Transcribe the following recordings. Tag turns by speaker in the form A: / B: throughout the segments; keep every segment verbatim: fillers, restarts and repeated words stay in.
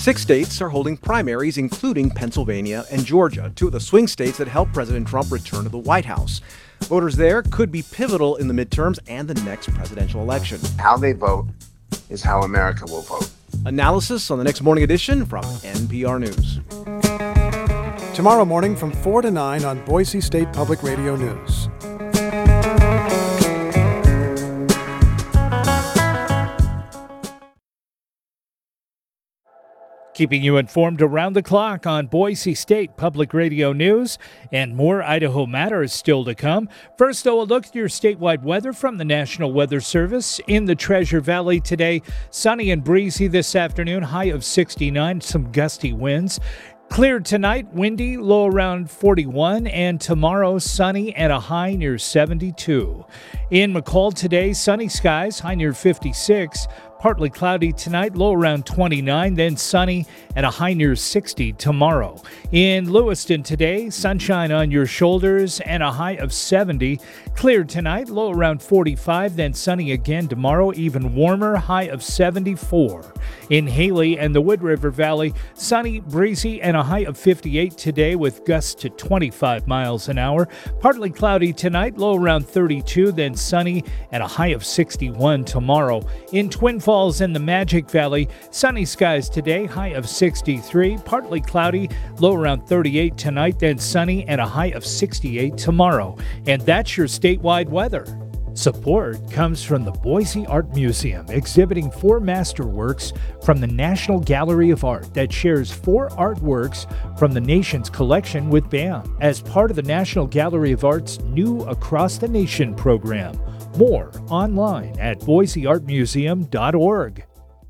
A: Six states are holding primaries, including Pennsylvania and Georgia, two of the swing states that helped President Trump return to the White House. Voters there could be pivotal in the midterms and the next presidential election.
B: How they vote is how America will vote.
A: Analysis on the next morning edition from N P R News.
C: Tomorrow morning from four to nine on Boise State Public Radio News.
D: Keeping you informed around the clock on Boise State Public Radio News, and more Idaho Matters still to come. First, though, a look at your statewide weather from the National Weather Service. In the Treasure Valley today, sunny and breezy this afternoon, high of sixty-nine, some gusty winds. Clear tonight, windy, low around forty-one, and tomorrow sunny and a high near seventy-two. In McCall today, sunny skies, high near fifty-six. Partly cloudy tonight, low around twenty-nine, then sunny and a high near sixty tomorrow. In Lewiston today, sunshine on your shoulders and a high of seventy. Clear tonight, low around forty-five, then sunny again tomorrow, even warmer, high of seventy-four. In Haley and the Wood River Valley, sunny, breezy, and a high of fifty-eight today with gusts to twenty-five miles an hour. Partly cloudy tonight, low around thirty-two, then sunny and a high of sixty-one tomorrow. In Twin Falls in the Magic Valley, sunny skies today, high of sixty-three, partly cloudy, low around thirty-eight tonight, then sunny and a high of sixty-eight tomorrow. And that's your statewide weather. Support comes from the Boise Art Museum, exhibiting four masterworks from the National Gallery of Art that shares four artworks from the nation's collection with B A M as part of the National Gallery of Art's new Across the Nation program. More online at boise art museum dot org.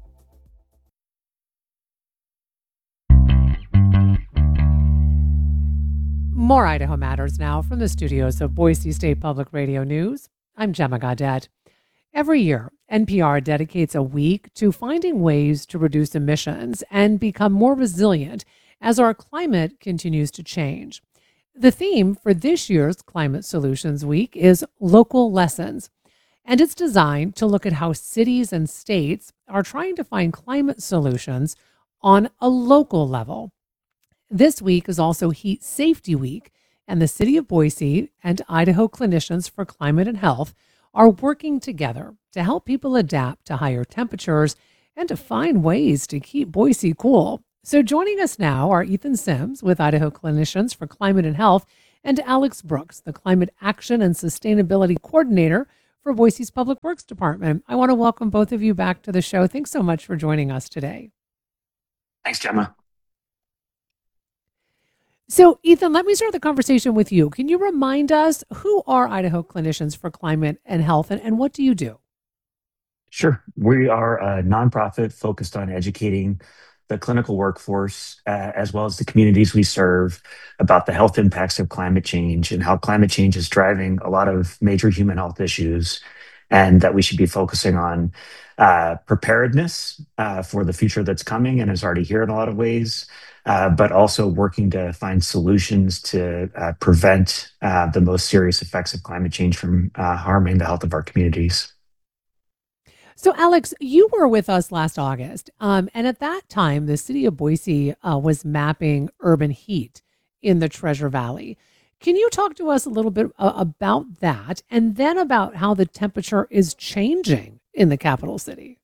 E: More Idaho Matters now from the studios of Boise State Public Radio News. I'm Gemma Gaudette. Every year, N P R dedicates a week to finding ways to reduce emissions and become more resilient as our climate continues to change. The theme for this year's Climate Solutions Week is Local Lessons, and it's designed to look at how cities and states are trying to find climate solutions on a local level. This week is also Heat Safety Week, and the City of Boise and Idaho Clinicians for Climate and Health are working together to help people adapt to higher temperatures and to find ways to keep Boise cool. So joining us now are Ethan Sims with Idaho Clinicians for Climate and Health and Alex Brooks, the Climate Action and Sustainability Coordinator for Boise's Public Works Department. I want to welcome both of you back to the show. Thanks so much for joining us today.
F: Thanks, Gemma.
E: So, Ethan, let me start the conversation with you. Can you remind us, who are Idaho Clinicians for Climate and Health, and, and what do you do?
F: Sure. We are a nonprofit focused on educating the clinical workforce, uh, as well as the communities we serve, about the health impacts of climate change and how climate change is driving a lot of major human health issues, and that we should be focusing on uh, preparedness uh, for the future that's coming and is already here in a lot of ways, uh, but also working to find solutions to uh, prevent uh, the most serious effects of climate change from uh, harming the health of our communities.
E: So, Alex, you were with us last August, um, and at that time, the city of Boise uh, was mapping urban heat in the Treasure Valley. Can you talk to us a little bit uh, about that, and then about how the temperature is changing in the capital city?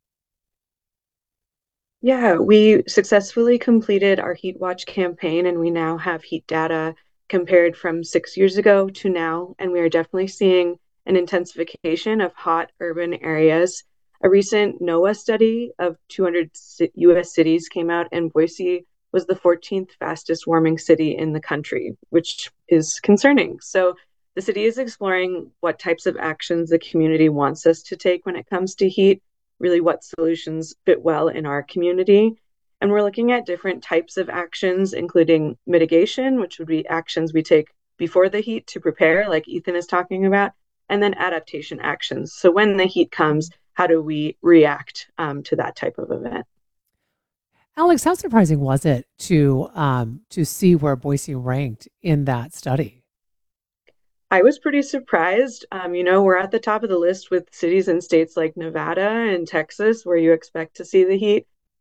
G: Yeah, we successfully completed our Heat Watch campaign, and we now have heat data compared from six years ago to now, and we are definitely seeing an intensification of hot urban areas. A recent NOAA study of two hundred U S cities came out, and Boise was the fourteenth fastest warming city in the country, which is concerning. So the city is exploring what types of actions the community wants us to take when it comes to heat, really what solutions fit well in our community. And we're looking at different types of actions, including mitigation, which would be actions we take before the heat to prepare, like Ethan is talking about, and then adaptation actions. So when the heat comes, how do we react um, to that type of event?
E: Alex, how surprising was it to um, to see where Boise ranked in that study?
G: I was pretty surprised. Um, you know, we're at the top of the list with cities and states like Nevada and Texas, where you expect to see the heat.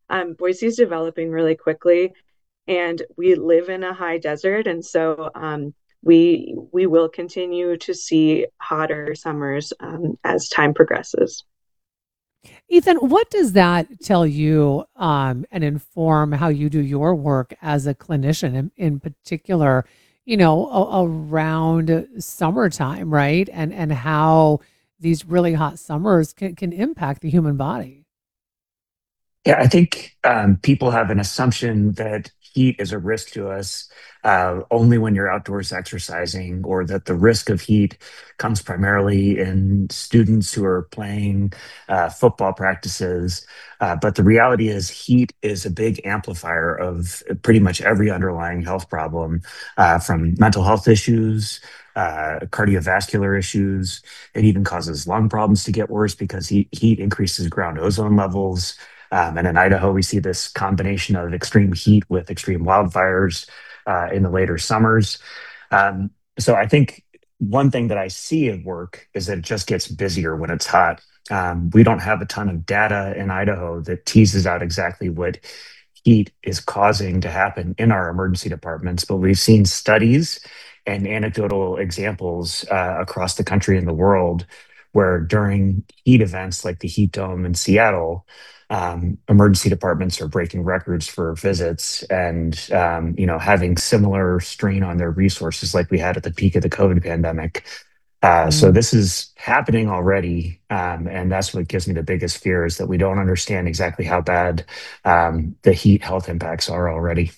G: Um, Boise is developing really quickly, and we live in a high desert, and so um, we we will continue to see hotter summers um, as time progresses.
E: Ethan, what does that tell you um, and inform how you do your work as a clinician, in, in particular, you know, a, around summertime, right? And and how these really hot summers can, can impact the human body.
F: Yeah, I think um, people have an assumption that heat is a risk to us uh, only when you're outdoors exercising, or that the risk of heat comes primarily in students who are playing uh, football practices. Uh, but the reality is, heat is a big amplifier of pretty much every underlying health problem, uh, from mental health issues. Uh, cardiovascular issues. It even causes lung problems to get worse because heat, heat increases ground ozone levels. Um, and in Idaho, we see this combination of extreme heat with extreme wildfires uh, in the later summers. Um, so I think one thing that I see at work is that it just gets busier when it's hot. Um, we don't have a ton of data in Idaho that teases out exactly what heat is causing to happen in our emergency departments, but we've seen studies and anecdotal examples uh, across the country and the world where during heat events like the heat dome in Seattle, um, emergency departments are breaking records for visits and um, you know having similar strain on their resources like we had at the peak of the COVID pandemic. Uh, so
E: Mm.
F: this is happening already, um, and that's what gives me the biggest fear is that we don't understand exactly how bad um, the heat health impacts are already.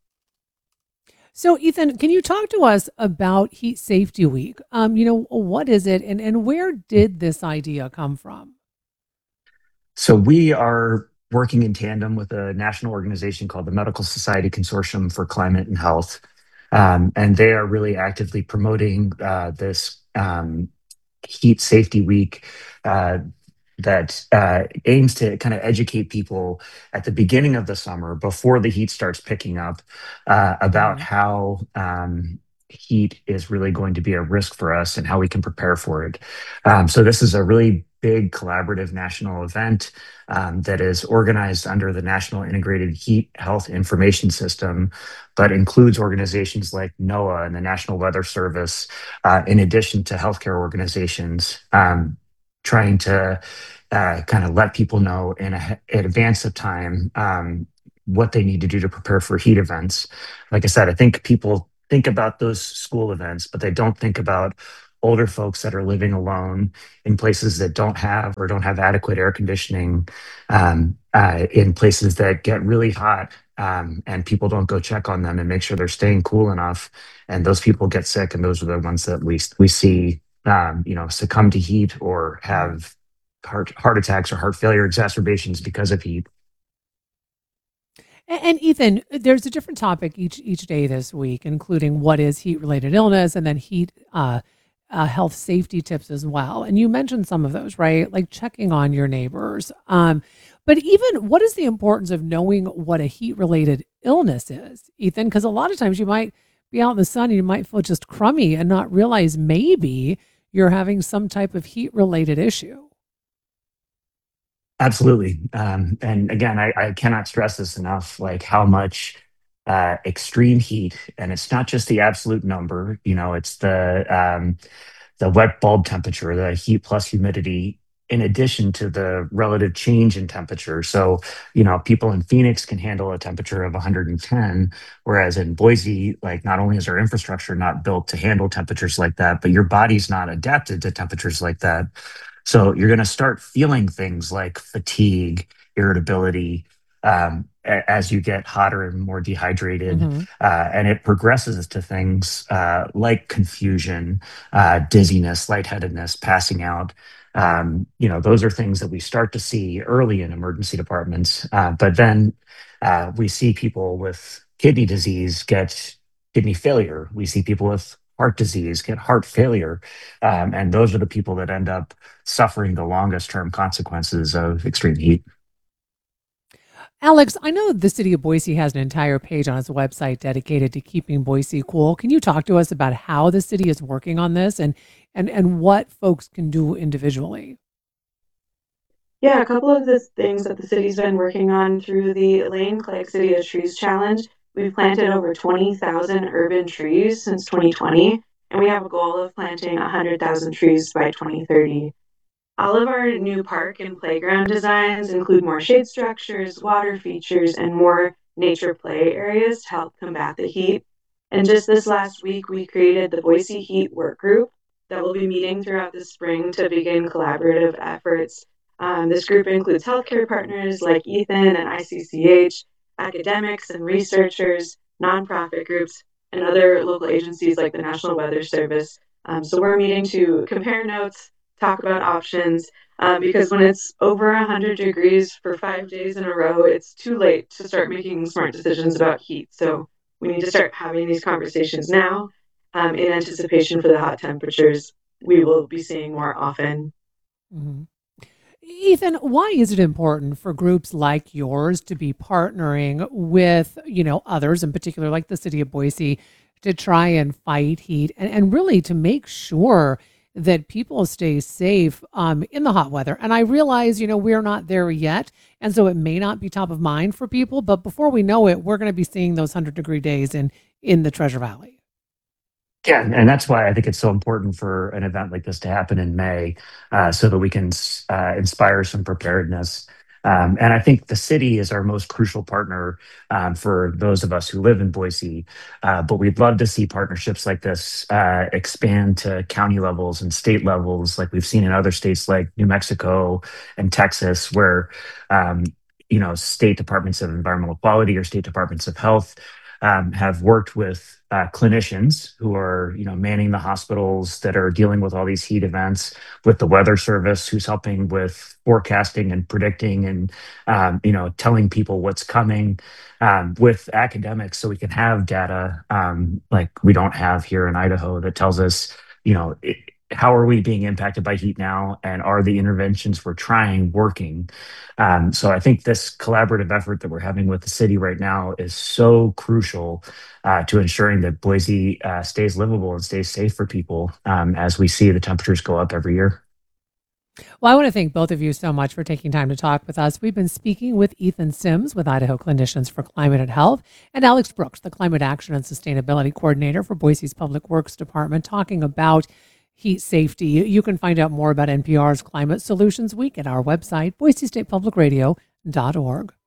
E: So, Ethan, can you talk to us about Heat Safety Week? Um, you know, what is it, and and where did this idea come from?
F: So we are working in tandem with a national organization called the Medical Society Consortium for Climate and Health. Um, and they are really actively promoting uh, this um, Heat Safety Week uh, that uh, aims to kind of educate people at the beginning of the summer before the heat starts picking up uh, about
E: Mhm.
F: how um, heat is really going to be a risk for us and how we can prepare for it. Um, so this is a really big collaborative national event um, that is organized under the National Integrated Heat Health Information System, but includes organizations like NOAA and the National Weather Service, uh, in addition to healthcare organizations, um, trying to uh, kind of let people know in, a, in advance of time um, what they need to do to prepare for heat events. Like I said, I think people think about those school events, but they don't think about older folks that are living alone in places that don't have or don't have adequate air conditioning, um, uh, in places that get really hot, um, and people don't go check on them and make sure they're staying cool enough, and those people get sick, and those are the ones that we we see, um, you know, succumb to heat or
E: Mm.
F: have heart heart attacks or heart failure exacerbations because of heat.
E: And, and Ethan, there's a different topic each each day this week, including what is heat related illness, and then heat uh, uh, health safety tips as well. And you mentioned some of those, right? Like checking on your neighbors. Um, but even what is the importance of knowing what a heat related illness is, Ethan? Because a lot of times you might be out in the sun and you might feel just crummy and not realize maybe you're having some type of heat related issue.
F: Absolutely. Um, and again, I, I cannot stress this enough, like how much uh, extreme heat, and it's not just the absolute number, you know, it's the um, the wet bulb temperature, the heat plus humidity, in addition to the relative change in temperature. So, you know, people in Phoenix can handle a temperature of one hundred ten, whereas in Boise, like not only is our infrastructure not built to handle temperatures like that, but your body's not adapted to temperatures like that. So you're going to start feeling things like fatigue, irritability, um, a- as you get hotter and more dehydrated.
E: Hmm.
F: Uh, and it progresses to things uh, like confusion, uh, dizziness, lightheadedness, passing out. Um, you know, those are things that we start to see early in emergency departments. Uh, but then uh, we see people with kidney disease get kidney failure. We see people with heart disease get heart failure. Um, and those are the people that end up suffering the longest term consequences of extreme heat.
E: Alex, I know the city of Boise has an entire page on its website dedicated to keeping Boise cool. Can you talk to us about how the city is working on this and and and what folks can do individually?
G: Yeah, a couple of the things that the city's been working on through the Lane Clegg City of Trees Challenge. We've planted over twenty thousand urban trees since twenty twenty, and we have a goal of planting one hundred thousand trees by twenty thirty. All of our new park and playground designs include more shade structures, water features, and more nature play areas to help combat the heat. And just this last week, we created the Boise Heat Work Group that will be meeting throughout the spring to begin collaborative efforts. Um, this group includes healthcare partners like Ethan and I C C H, academics and researchers, nonprofit groups, and other local agencies like the National Weather Service. Um, so we're meeting to compare notes, talk about options, um, because when it's over one hundred degrees for five days in a row, it's too late to start making smart decisions about heat. So we need to start having these conversations now um, in anticipation for the hot temperatures we will be seeing more often.
E: Mm-hmm. Ethan, why is it important for groups like yours to be partnering with, you know, others, in particular like the city of Boise, to try and fight heat and, and really to make sure that people stay safe um, in the hot weather? And I realize, you know, we're not there yet, and so it may not be top of mind for people, but before we know it, we're going to be seeing those one hundred degree days in in the Treasure Valley.
F: Yeah, and that's why I think it's so important for an event like this to happen in May, uh, so that we can uh, inspire some preparedness. Um, and I think the city is our most crucial partner um, for those of us who live in Boise. Uh, but we'd love to see partnerships like this uh, expand to county levels and state levels, like we've seen in other states like New Mexico and Texas, where um, you know state departments of environmental quality or state departments of health um, have worked with uh, clinicians who are, you know, manning the hospitals that are dealing with all these heat events, with the Weather Service, who's helping with forecasting and predicting and, um, you know, telling people what's coming, um, with academics, so we can have data um, like we don't have here in Idaho that tells us, you know, it, how are we being impacted by heat now, and are the interventions we're trying working? Um, so I think this collaborative effort that we're having with the city right now is so crucial uh, to ensuring that Boise uh, stays livable and stays safe for people um, as we see the temperatures go up every year.
E: Well, I want to thank both of you so much for taking time to talk with us. We've been speaking with Ethan Sims with Idaho Clinicians for Climate and Health, and Alex Brooks, the Climate Action and Sustainability Coordinator for Boise's Public Works Department, talking about heat safety. You can find out more about N P R's Climate Solutions Week at our website, boise state public radio dot org.